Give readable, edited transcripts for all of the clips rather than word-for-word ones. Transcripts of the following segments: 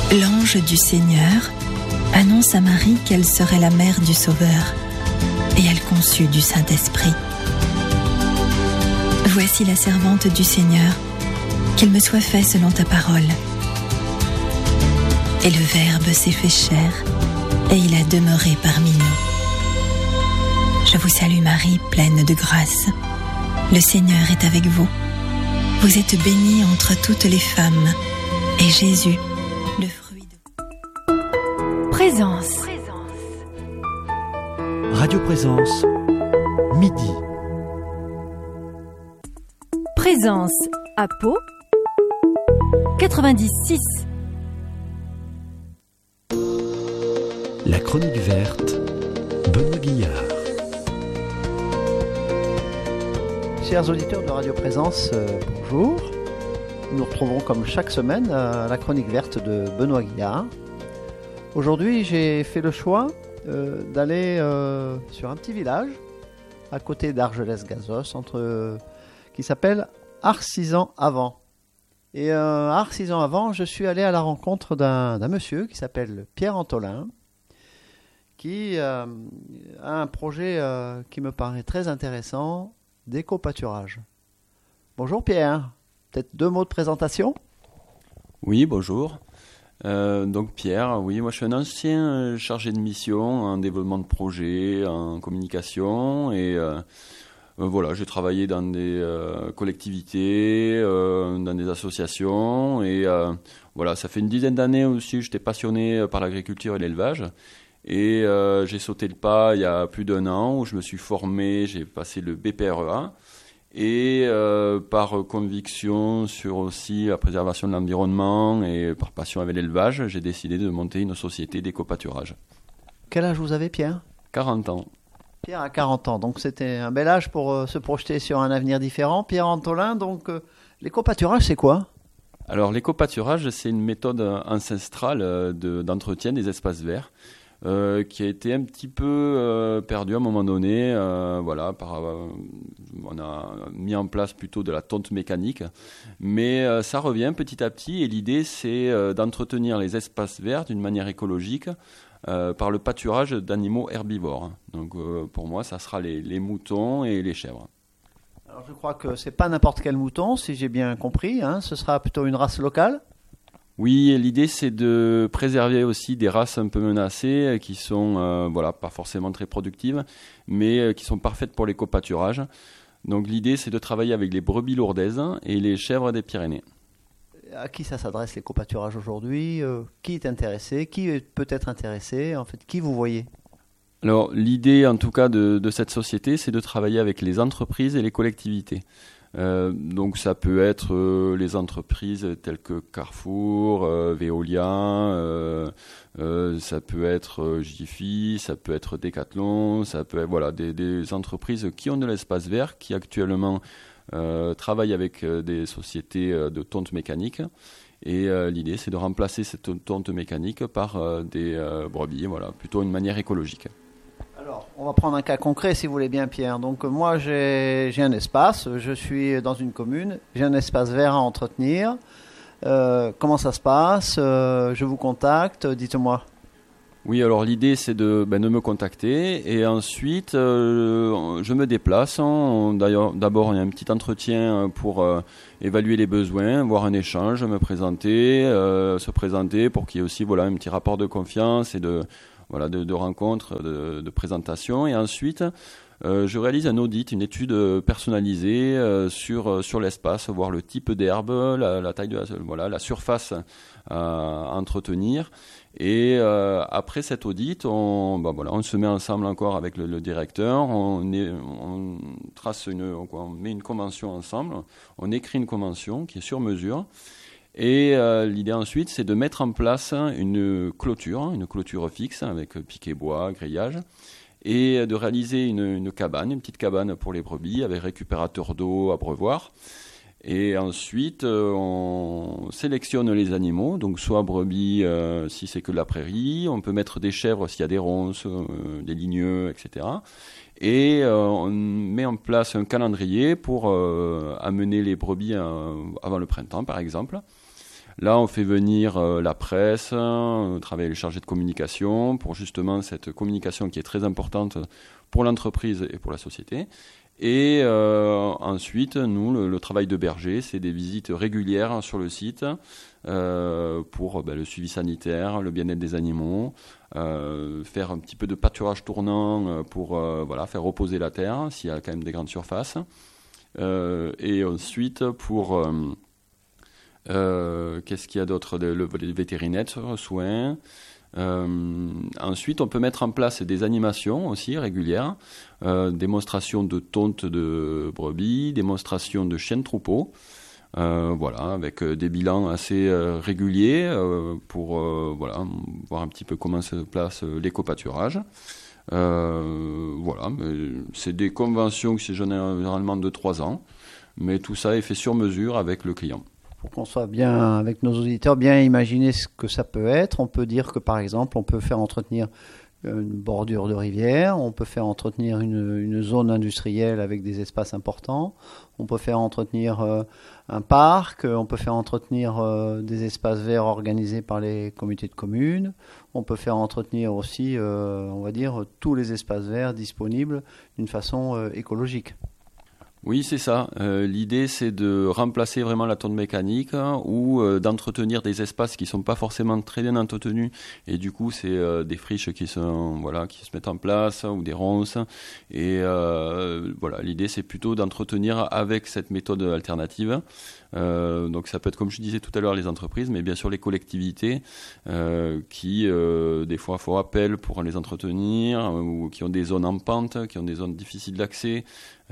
L'ange du Seigneur annonce à Marie qu'elle serait la mère du Sauveur, et elle conçut du Saint-Esprit. Voici la servante du Seigneur, qu'il me soit fait selon ta parole. Et le Verbe s'est fait chair, et il a demeuré parmi nous. Je vous salue Marie, pleine de grâce. Le Seigneur est avec vous. Vous êtes bénie entre toutes les femmes, et Jésus, le fruit de... Présence. Radio Présence, midi. Présence à Pau, 96. La chronique verte, Benoît Guillard. Chers auditeurs de Radio Présence, bonjour. Nous nous retrouvons comme chaque semaine à la chronique verte de Benoît Guillard. Aujourd'hui, j'ai fait le choix d'aller sur un petit village à côté d'Argelès-Gazos, qui s'appelle Arcisant-Avant. Et à Arcisant-Avant, je suis allé à la rencontre d'un monsieur qui s'appelle Pierre Antolin, qui a un projet qui me paraît très intéressant, d'éco-pâturage. Bonjour Pierre, peut-être 2 mots de présentation ? Oui, bonjour. Donc Pierre, oui, moi je suis un ancien chargé de mission en développement de projet, en communication et voilà, j'ai travaillé dans des collectivités, dans des associations et voilà, ça fait une dizaine d'années aussi, j'étais passionné par l'agriculture et l'élevage. Et j'ai sauté le pas il y a plus d'1 an où je me suis formé, j'ai passé le BPREA et par conviction sur aussi la préservation de l'environnement et par passion avec l'élevage, j'ai décidé de monter une société d'éco-pâturage. Quel âge vous avez Pierre ? 40 ans. Pierre a 40 ans, donc c'était un bel âge pour se projeter sur un avenir différent. Pierre Antolin, donc l'éco-pâturage c'est quoi ? Alors l'éco-pâturage c'est une méthode ancestrale d'entretien des espaces verts. Qui a été un petit peu perdu à un moment donné. Voilà, on a mis en place plutôt de la tonte mécanique, mais ça revient petit à petit. Et l'idée, c'est d'entretenir les espaces verts d'une manière écologique par le pâturage d'animaux herbivores. Donc, pour moi, ça sera les moutons et les chèvres. Alors, je crois que c'est pas n'importe quel mouton, si j'ai bien compris. Ce sera plutôt une race locale. Oui, l'idée c'est de préserver aussi des races un peu menacées qui sont pas forcément très productives, mais qui sont parfaites pour l'éco-pâturage. Donc l'idée c'est de travailler avec les brebis lourdaises et les chèvres des Pyrénées. À qui ça s'adresse l'éco-pâturage aujourd'hui ? Qui est intéressé ? Qui peut être intéressé ? En fait, qui vous voyez ? Alors l'idée en tout cas de cette société c'est de travailler avec les entreprises et les collectivités. Donc ça peut être les entreprises telles que Carrefour, Veolia, ça peut être Jiffy, ça peut être Decathlon, ça peut être des entreprises qui ont de l'espace vert, qui actuellement travaillent avec des sociétés de tonte mécanique. Et l'idée c'est de remplacer cette tonte mécanique par des brebis, plutôt une manière écologique. Alors, on va prendre un cas concret si vous voulez bien Pierre. Donc moi j'ai un espace, je suis dans une commune, j'ai un espace vert à entretenir. Comment ça se passe ? Je vous contacte, dites-moi. Oui, alors l'idée c'est de me contacter et ensuite je me déplace. D'abord il y a un petit entretien pour évaluer les besoins, voir un échange, me présenter, se présenter pour qu'il y ait aussi un petit rapport de confiance et de rencontres, de présentations. Et ensuite, je réalise un audit, une étude personnalisée sur l'espace, voir le type d'herbe, la taille la surface à entretenir. Et après cet audit, on se met ensemble encore avec le directeur, on met une convention ensemble, on écrit une convention qui est sur mesure. Et l'idée ensuite, c'est de mettre en place une clôture fixe avec piquet bois, grillage, et de réaliser une petite cabane pour les brebis avec récupérateur d'eau, abreuvoir. Et ensuite, on sélectionne les animaux, donc soit brebis si c'est que de la prairie, on peut mettre des chèvres s'il y a des ronces, des ligneux, etc. Et on met en place un calendrier pour amener les brebis avant le printemps, par exemple. Là, on fait venir la presse, travailler les chargés de communication pour justement cette communication qui est très importante pour l'entreprise et pour la société. Et ensuite, nous, le travail de berger, c'est des visites régulières sur le site pour le suivi sanitaire, le bien-être des animaux, faire un petit peu de pâturage tournant pour faire reposer la terre s'il y a quand même des grandes surfaces. Et ensuite, pour qu'est-ce qu'il y a d'autre, le vétérinaire, soins. Ensuite, on peut mettre en place des animations aussi régulières, démonstration de tonte de brebis, démonstration de chiens de troupeau, avec des bilans assez réguliers pour voir un petit peu comment se place l'éco-pâturage. C'est des conventions qui sont généralement de 3 ans, mais tout ça est fait sur mesure avec le client. Pour qu'on soit bien, avec nos auditeurs, bien imaginer ce que ça peut être, on peut dire que par exemple, on peut faire entretenir une bordure de rivière, on peut faire entretenir une zone industrielle avec des espaces importants, on peut faire entretenir un parc, on peut faire entretenir des espaces verts organisés par les comités de communes, on peut faire entretenir aussi, tous les espaces verts disponibles d'une façon écologique. Oui, c'est ça. L'idée, c'est de remplacer vraiment la tonte mécanique ou d'entretenir des espaces qui sont pas forcément très bien entretenus. Et du coup, c'est des friches qui se mettent en place ou des ronces. Et l'idée, c'est plutôt d'entretenir avec cette méthode alternative. Donc ça peut être, comme je disais tout à l'heure, les entreprises, mais bien sûr les collectivités qui des fois font appel pour les entretenir ou qui ont des zones en pente, qui ont des zones difficiles d'accès.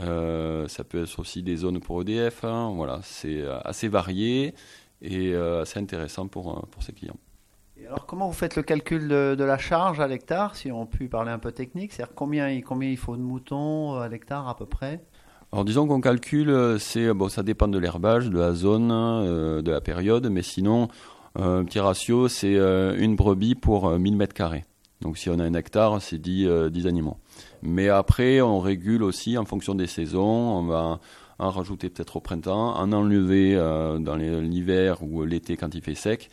Ça peut être aussi des zones pour EDF. C'est assez varié et assez intéressant pour ces clients. Et alors, comment vous faites le calcul de la charge à l'hectare, si on peut parler un peu technique, c'est-à-dire combien il faut de moutons à l'hectare à peu près? Alors disons qu'on calcule, ça dépend de l'herbage, de la zone, de la période, mais sinon, un petit ratio, c'est une brebis pour 1000 mètres carrés. Donc si on a un hectare, c'est 10 animaux. Mais après, on régule aussi en fonction des saisons, on va en rajouter peut-être au printemps, en enlever dans l'hiver ou l'été quand il fait sec.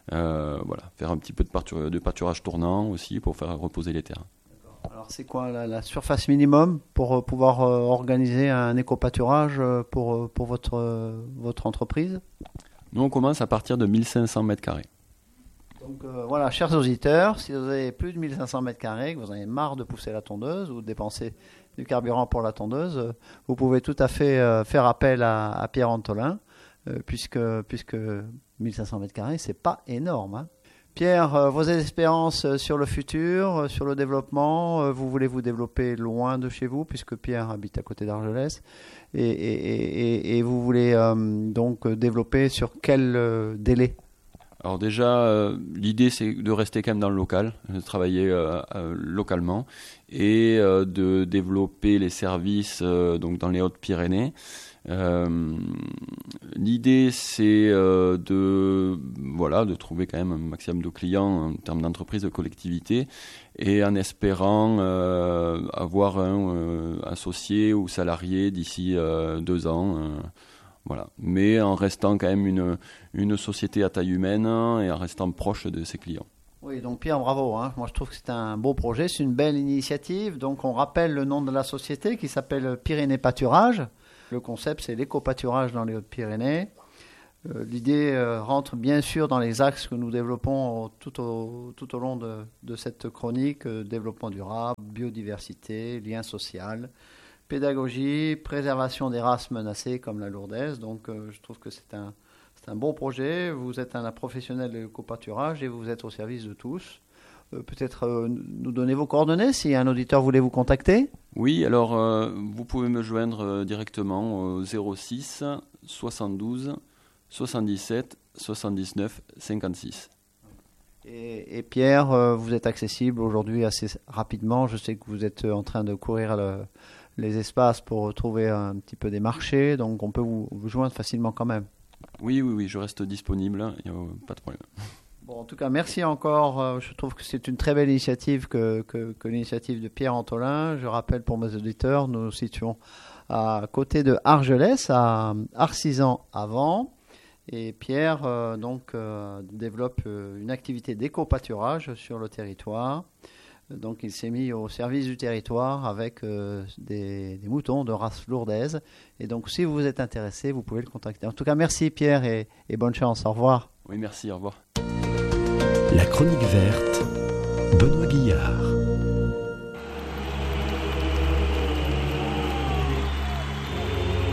Faire un petit peu de pâturage tournant aussi pour faire reposer les terres. Alors c'est quoi la surface minimum pour pouvoir organiser un éco-pâturage pour votre entreprise? Nous on commence à partir de 1500 mètres carrés. Donc chers auditeurs, si vous avez plus de 1500 mètres carrés, que vous en avez marre de pousser la tondeuse ou de dépenser du carburant pour la tondeuse, vous pouvez tout à fait faire appel à Pierre Antolin, puisque 1500 mètres carrés, c'est pas énorme, hein. Pierre, vos espérances sur le futur, sur le développement, vous voulez vous développer loin de chez vous, puisque Pierre habite à côté d'Argelès, et vous voulez donc développer sur quel délai? Alors déjà, l'idée c'est de rester quand même dans le local, de travailler localement, et de développer les services donc dans les Hautes-Pyrénées. L'idée c'est de trouver quand même un maximum de clients en termes d'entreprise, de collectivité, et en espérant avoir un associé ou salarié d'ici 2 ans. Mais en restant quand même une société à taille humaine et en restant proche de ses clients. Oui, donc Pierre, bravo, hein. Moi je trouve que c'est un beau projet, c'est une belle initiative. Donc on rappelle le nom de la société qui s'appelle Pyrénées Pâturage. Le concept, c'est l'éco-pâturage dans les Hautes-Pyrénées. L'idée rentre bien sûr dans les axes que nous développons tout au long de cette chronique, développement durable, biodiversité, lien social, pédagogie, préservation des races menacées comme la lourdaise. Donc je trouve que c'est un bon projet. Vous êtes un professionnel de l'éco-pâturage et vous êtes au service de tous. Peut-être nous donner vos coordonnées si un auditeur voulait vous contacter. Oui, alors vous pouvez me joindre directement au 06 72 77 79 56. Et Pierre, vous êtes accessible aujourd'hui assez rapidement. Je sais que vous êtes en train de courir les espaces pour trouver un petit peu des marchés, donc on peut vous joindre facilement quand même. Oui, je reste disponible, il n'y a pas de problème. Bon, en tout cas, merci encore. Je trouve que c'est une très belle initiative que l'initiative de Pierre Antolin. Je rappelle pour mes auditeurs, nous nous situons à côté de Argelès, à Arcisans-Avant. Et Pierre développe une activité d'éco-pâturage sur le territoire. Donc il s'est mis au service du territoire avec des moutons de race lourdaise. Et donc si vous êtes intéressé, vous pouvez le contacter. En tout cas, merci Pierre et bonne chance. Au revoir. Oui, merci, au revoir. La chronique verte, Benoît Guillard.